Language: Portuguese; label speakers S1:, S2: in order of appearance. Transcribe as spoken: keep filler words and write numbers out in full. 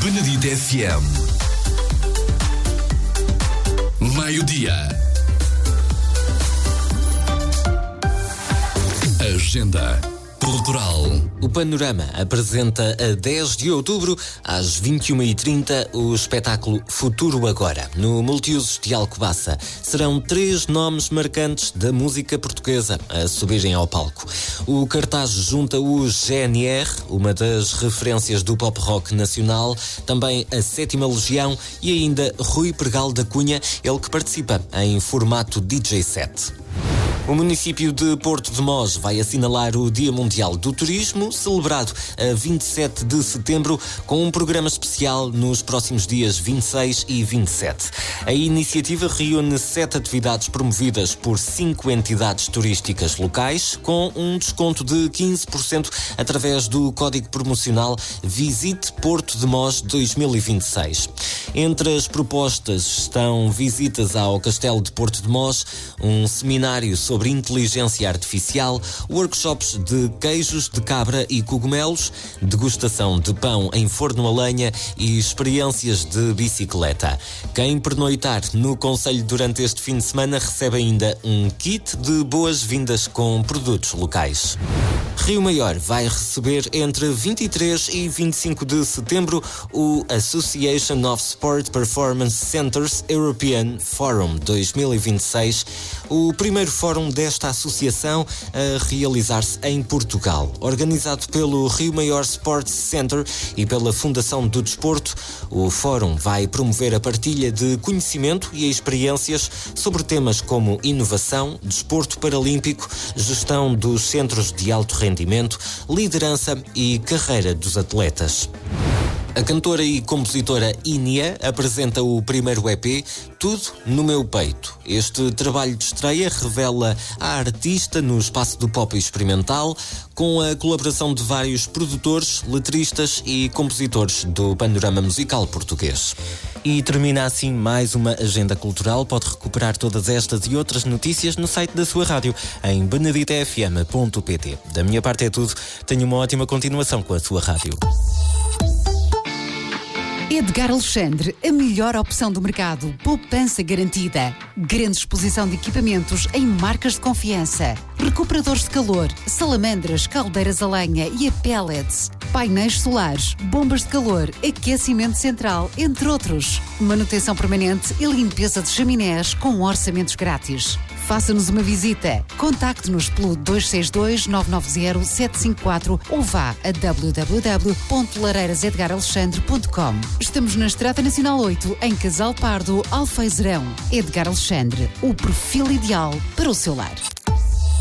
S1: Benedito F M. Meio-dia. Agenda Cultural.
S2: O Panorama apresenta a dez de outubro, às vinte e uma e trinta, o espetáculo Futuro Agora, no Multiusos de Alcobaça. Serão três nomes marcantes da música portuguesa a subirem ao palco. O cartaz junta o G N R, uma das referências do pop-rock nacional, também a Sétima Legião e ainda Rui Pregal da Cunha, ele que participa em formato D J set. O município de Porto de Mós vai assinalar o Dia Mundial do Turismo, celebrado a vinte e sete de setembro, com um programa especial nos próximos dias vinte e seis e vinte e sete. A iniciativa reúne sete atividades promovidas por cinco entidades turísticas locais, com um desconto de quinze por cento através do código promocional Visite Porto de Mós dois mil e vinte e seis. Entre as propostas estão visitas ao Castelo de Porto de Mós, um seminário sobre sobre inteligência artificial, workshops de queijos de cabra e cogumelos, degustação de pão em forno a lenha e experiências de bicicleta. Quem pernoitar no concelho durante este fim de semana recebe ainda um kit de boas-vindas com produtos locais. Rio Maior vai receber entre vinte e três e vinte e cinco de setembro o Association of Sport Performance Centers European Forum dois mil e vinte e seis, o primeiro fórum desta associação a realizar-se em Portugal. Organizado pelo Rio Maior Sports Center e pela Fundação do Desporto, o fórum vai promover a partilha de conhecimento e experiências sobre temas como inovação, desporto paralímpico, gestão dos centros de alto rendimento, liderança e carreira dos atletas. A cantora e compositora Inia apresenta o primeiro E P Tudo no Meu Peito. Este trabalho de estreia revela a artista no espaço do pop experimental, com a colaboração de vários produtores, letristas e compositores do panorama musical português. E termina assim mais uma agenda cultural. Pode recuperar todas estas e outras notícias no site da sua rádio, em benedito f m ponto p t. Da minha parte é tudo. Tenha uma ótima continuação com a sua rádio.
S3: Edgar Alexandre, a melhor opção do mercado. Poupança garantida. Grande exposição de equipamentos em marcas de confiança. Recuperadores de calor, salamandras, caldeiras a lenha e a pellets. Painéis solares, bombas de calor, aquecimento central, entre outros. Manutenção permanente e limpeza de chaminés com orçamentos grátis. Faça-nos uma visita. Contacte-nos pelo dois seis dois, nove nove zero, sete cinco quatro ou vá a w w w ponto lareiras edgar alexandre ponto com. Estamos na Estrada Nacional oito, em Casal Pardo, Alfeizerão. Edgar Alexandre, o perfil ideal para o seu lar.